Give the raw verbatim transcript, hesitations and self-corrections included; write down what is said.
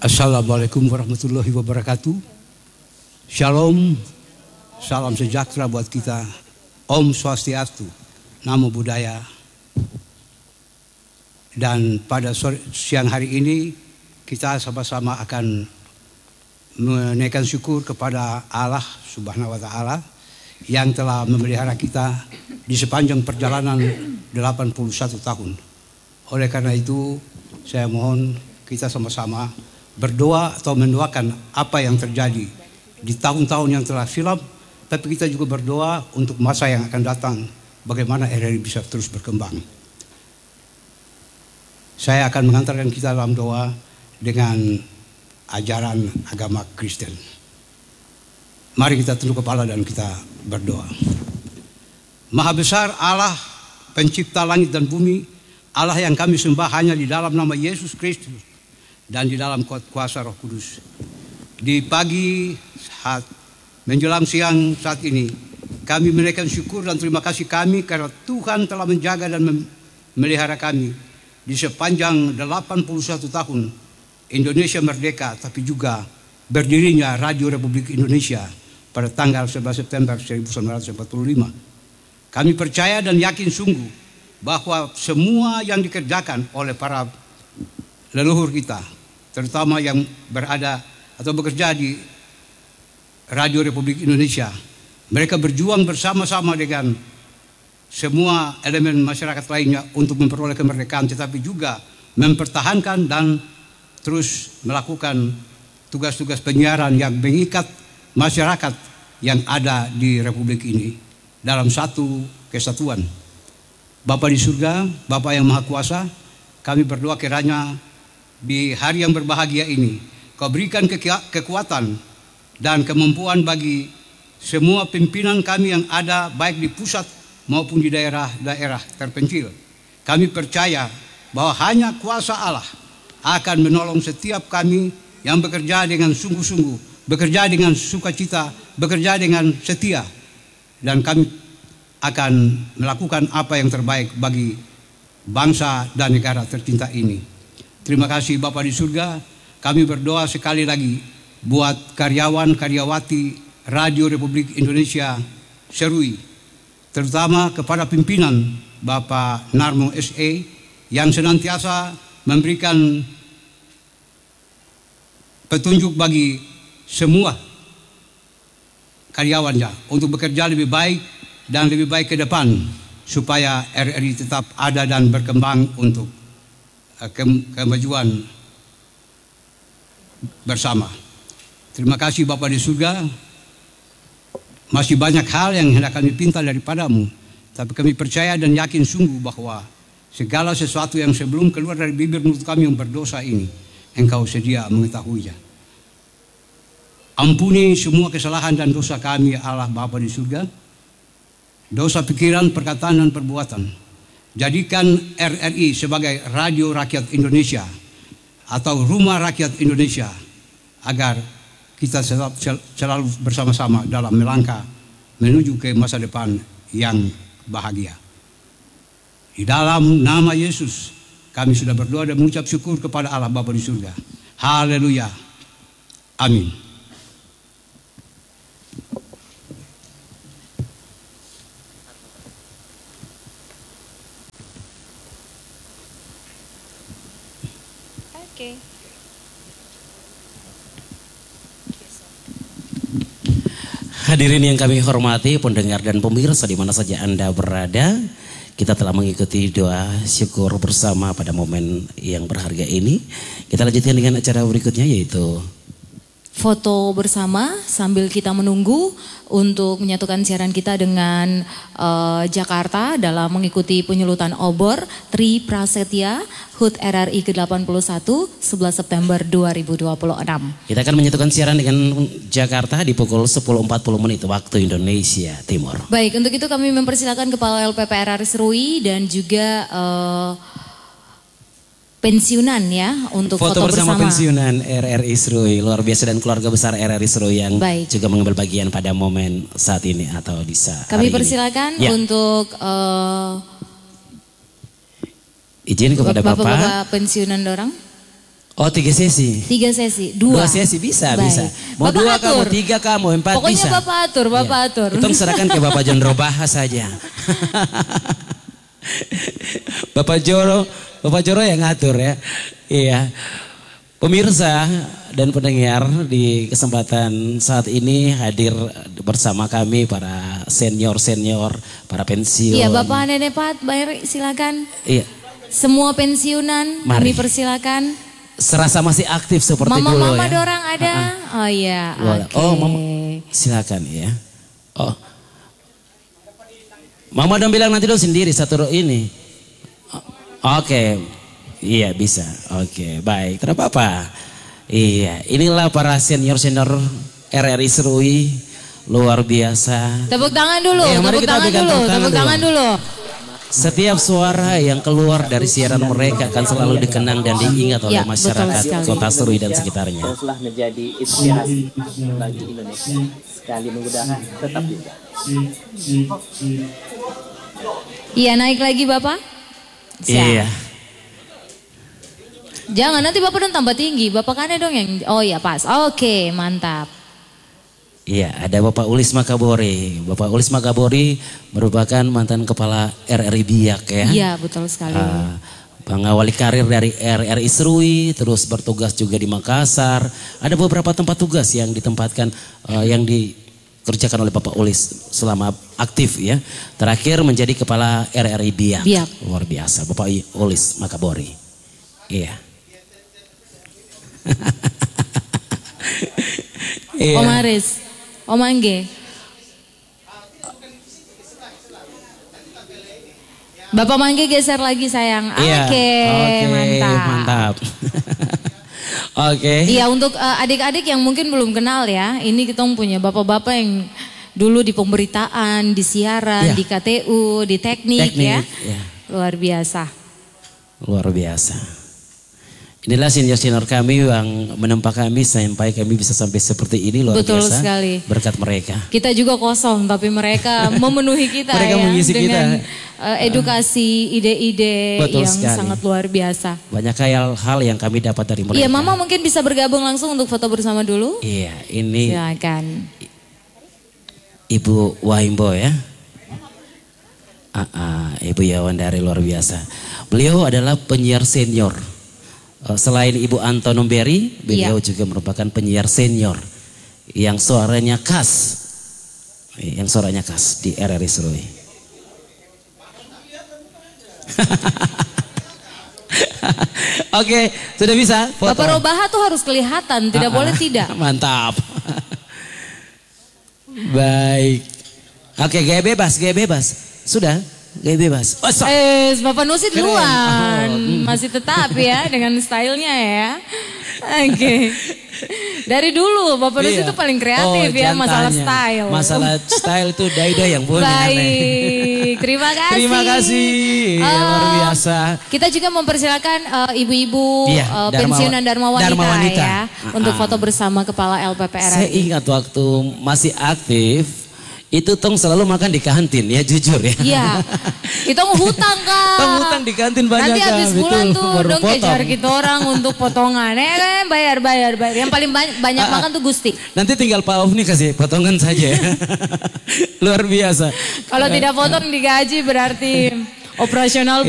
Assalamualaikum warahmatullahi wabarakatuh. Shalom, salam sejahtera buat kita. Om Swastiastu, Namo Buddhaya. Dan pada sore, siang hari ini kita sama-sama akan menaikkan syukur kepada Allah Subhanahu wa Ta'ala yang telah memelihara kita di sepanjang perjalanan delapan puluh satu tahun. Oleh karena itu, saya mohon kita sama-sama berdoa atau mendoakan apa yang terjadi di tahun-tahun yang telah silam, tapi kita juga berdoa untuk masa yang akan datang, bagaimana R R I bisa terus berkembang. Saya akan mengantarkan kita dalam doa dengan ajaran agama Kristen. Mari kita tunduk kepala dan kita berdoa. Maha besar Allah, pencipta langit dan bumi, Allah yang kami sembah hanya di dalam nama Yesus Kristus dan di dalam kuasa Roh Kudus. Di pagi saat menjelang siang saat ini, kami menaikkan syukur dan terima kasih kami karena Tuhan telah menjaga dan memelihara kami di sepanjang delapan puluh satu tahun Indonesia merdeka, tapi juga berdirinya Radio Republik Indonesia pada tanggal sebelas September seribu sembilan ratus empat puluh lima. Kami percaya dan yakin sungguh bahwa semua yang dikerjakan oleh para leluhur kita, terutama yang berada atau bekerja di Radio Republik Indonesia, mereka berjuang bersama-sama dengan semua elemen masyarakat lainnya untuk memperoleh kemerdekaan, tetapi juga mempertahankan dan terus melakukan tugas-tugas penyiaran yang mengikat masyarakat yang ada di Republik ini dalam satu kesatuan. Bapa di surga, Bapa yang Maha Kuasa, kami berdoa kiranya di hari yang berbahagia ini, Kau berikan kekuatan dan kemampuan bagi semua pimpinan kami yang ada baik di pusat maupun di daerah-daerah terpencil. Kami percaya bahwa hanya kuasa Allah akan menolong setiap kami yang bekerja dengan sungguh-sungguh, bekerja dengan sukacita, bekerja dengan setia. Dan kami akan melakukan apa yang terbaik bagi bangsa dan negara tercinta ini. Terima kasih Bapa di surga. Kami berdoa sekali lagi buat karyawan-karyawati Radio Republik Indonesia Serui, terutama kepada pimpinan Bapak Narmo S E yang senantiasa memberikan petunjuk bagi semua karyawannya untuk bekerja lebih baik dan lebih baik ke depan supaya R R I tetap ada dan berkembang untuk kemajuan bersama. Terima kasih Bapa di surga. Masih banyak hal yang hendak kami pinta daripadamu, tapi kami percaya dan yakin sungguh bahwa segala sesuatu yang sebelum keluar dari bibir mulut kami yang berdosa ini, Engkau sedia mengetahuinya. Ampuni semua kesalahan dan dosa kami, Allah Bapa di surga. Dosa pikiran, perkataan, dan perbuatan. Jadikan R R I sebagai Radio Rakyat Indonesia atau Rumah Rakyat Indonesia, agar kita selalu bersama-sama dalam melangkah menuju ke masa depan yang bahagia. Di dalam nama Yesus kami sudah berdoa dan mengucap syukur kepada Allah Bapa di surga. Haleluya. Amin. Oke. Hadirin yang kami hormati, pendengar dan pemirsa di mana saja Anda berada, kita telah mengikuti doa syukur bersama pada momen yang berharga ini. Kita lanjutkan dengan acara berikutnya, yaitu foto bersama sambil kita menunggu untuk menyatukan siaran kita dengan uh, Jakarta dalam mengikuti penyulutan obor Tri Prasetya H U T R R I ke delapan puluh satu sebelas September dua ribu dua puluh enam. Kita akan menyatukan siaran dengan Jakarta di pukul sepuluh empat puluh menit waktu Indonesia Timur. Baik, untuk itu kami mempersilakan Kepala L P P R R I Serui dan juga uh, pensiunan ya untuk foto, foto bersama, bersama pensiunan R R I Serui, luar biasa, dan keluarga besar R R I Serui yang Baik. juga mengambil bagian pada momen saat ini atau di saat kami hari persilakan ini. Ya. untuk uh, izin kepada Bapak, Bapak pensiunan dorang. Oh tiga sesi. Tiga sesi, dua. Dua sesi bisa, Baik. bisa. Mau Bapak dua atur. kamu, tiga kamu, empat Pokoknya bisa. Bapak atur, Bapak Iya. atur. Itu serahkan ke Bapak Jondro bahas saja. Bapak Joro, Bapak Joro yang ngatur ya. Iya. Pemirsa dan pendengar di kesempatan saat ini hadir bersama kami para senior-senior, para pensiun. Iya, Bapak Nenek Pat, Bayar silakan. Iya. Semua pensiunan, Mari. kami persilakan. Serasa masih aktif seperti Mama, dulu mama ya. dorang ada. Uh-uh. Oh iya, Boleh. oke. Oh, mama. Silakan ya. Oh. Mama dong bilang nanti dong sendiri satu ro- ini. Oke. Iya bisa. Oke, baik. Tidak apa-apa. Iya, inilah para senior-senior R R I Serui luar biasa. Tepuk tangan dulu, Iya, mari tepuk kita tangan berikan dulu, tepuk tangan tepuk tangan dulu. Setiap suara yang keluar dari siaran mereka akan selalu dikenang dan diingat oleh Ya, betul masyarakat sekali. Kota Serui dan sekitarnya. Yang telah menjadi inspirasi bagi Indonesia. Sekali mengudahkan tetap juga. Iya, naik lagi Bapak. Siap. Iya. Jangan nanti Bapak dong tambah tinggi. Bapak kan dong yang oh iya pas. Oke, mantap. Iya, ada Bapak Ulis Makabori. Bapak Ulis Makabori merupakan mantan kepala R R I Biak ya. Iya, betul sekali. Uh, pengawali karir dari R R I Serui, terus bertugas juga di Makassar. Ada beberapa tempat tugas yang ditempatkan, uh, yang dikerjakan oleh Bapak Ulis selama aktif ya. Terakhir menjadi kepala R R I Biak. Biak. Luar biasa, Bapak Ulis Makabori. Iya. Iya. Om Aris, Om Angge. Bapak Mangge geser lagi sayang. Iya. Oke, Oke, mantap. mantap. Oke. Iya, untuk uh, adik-adik yang mungkin belum kenal ya, ini kita punya bapak-bapak yang dulu di pemberitaan, di siaran, Iya. di K T U, di teknik, Teknik, ya. iya. Luar biasa. Luar biasa. Inilah senior-senior kami yang menempa kami sampai kami bisa sampai seperti ini, luar Betul biasa. sekali. Berkat mereka. Kita juga kosong, tapi mereka memenuhi kita Mereka ya mengisi dengan kita. uh, edukasi, ide-ide Betul yang sekali. sangat luar biasa. Banyak hal-hal yang kami dapat dari mereka. Iya, Mama mungkin bisa bergabung langsung untuk foto bersama dulu. Iya, ini Silakan. Ibu Wahimbo ya. Ah, ah, Ibu Yawandari luar biasa. Beliau adalah penyiar senior. Uh, Selain Ibu Antonom Berry, beliau Iya. juga merupakan penyiar senior yang suaranya khas, yang suaranya khas di R R I Serui. Oke, sudah bisa foto. Bapak Robaha tuh harus kelihatan, tidak Ah, boleh ah, tidak. Mantap. Baik. Oke, gaya bebas, gaya bebas. Sudah, gaya bebas. Oh, so- Eh, Bapak Nusi Keren. duluan, Oh, hmm. masih tetap ya dengan stylenya ya. Oke. Dari dulu Bapak Nusi Iya. itu paling kreatif Oh, ya masalah jangan tanya. style. Masalah style itu Daida yang punya. Baik, terima kasih. Terima kasih, ya, Eh, luar biasa. Kita juga mempersilakan eh, ibu-ibu Iya, eh, Dharma- pensiunan Dharma Wanita, Dharma Wanita. ya Ah, untuk ah. foto bersama Kepala L P P R Saya R I. ingat waktu masih aktif, itu Tong selalu makan di kantin ya, jujur ya. Iya, kita mau hutang Kak. Tong hutang di kantin banyak Nanti Kak, habis bulan betul, tuh baru dong potong. kejar kita orang untuk potongan. Eh kan bayar bayar bayar. Yang paling banyak, banyak Ah, ah. makan tuh Gusti. Nanti tinggal Pak Auf nih kasih potongan saja ya. Luar biasa. Kalau tidak potong digaji berarti operasional